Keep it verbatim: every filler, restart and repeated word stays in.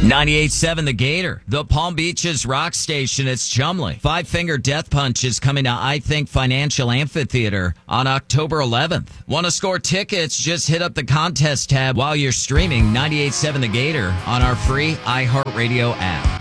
ninety-eight point seven The Gator, the Palm Beaches rock station. It's Chumley. Five Finger Death Punch is coming to I Think Financial Amphitheater on October eleventh. Want to score tickets? Just hit up the contest tab while you're streaming ninety-eight point seven The Gator on our free iHeartRadio app.